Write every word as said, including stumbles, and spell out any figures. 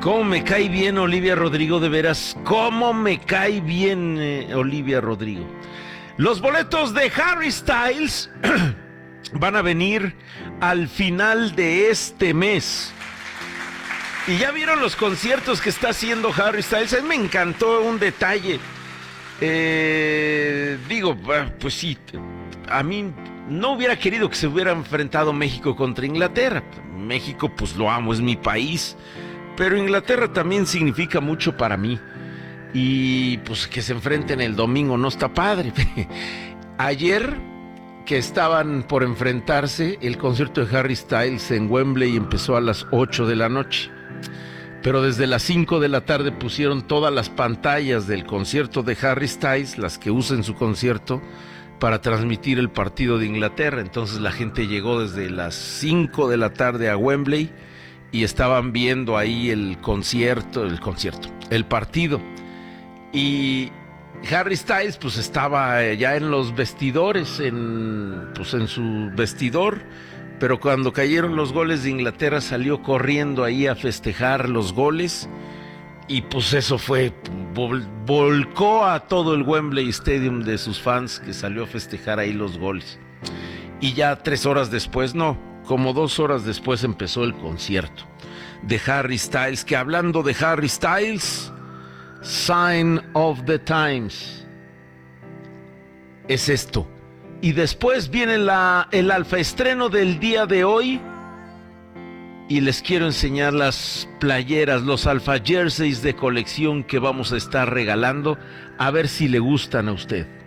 Cómo me cae bien Olivia Rodrigo, de veras, cómo me cae bien eh, Olivia Rodrigo. Los boletos de Harry Styles van a venir al final de este mes. Y ya vieron los conciertos que está haciendo Harry Styles. A mí me encantó un detalle. Eh, digo, pues sí, a mí no hubiera querido que se hubiera enfrentado México contra Inglaterra. México, pues lo amo, es mi país. Pero Inglaterra también significa mucho para mí. Y pues que se enfrenten el domingo no está padre. Ayer que estaban por enfrentarse, el concierto de Harry Styles en Wembley empezó a las ocho de la noche. Pero desde las cinco de la tarde pusieron todas las pantallas del concierto de Harry Styles, las que usa en su concierto, para transmitir el partido de Inglaterra. Entonces la gente llegó desde las cinco de la tarde a Wembley y estaban viendo ahí el concierto, el concierto, el partido. Y Harry Styles pues estaba ya en los vestidores, en, pues en su vestidor, pero cuando cayeron los goles de Inglaterra salió corriendo ahí a festejar los goles y pues eso fue, vol, volcó a todo el Wembley Stadium de sus fans que salió a festejar ahí los goles. Y ya tres horas después, no, como dos horas después empezó el concierto de Harry Styles, que hablando de Harry Styles, Sign of the Times es esto. Y después viene la, el alfa estreno del día de hoy y les quiero enseñar las playeras, los alfa jerseys de colección que vamos a estar regalando, a ver si le gustan a usted.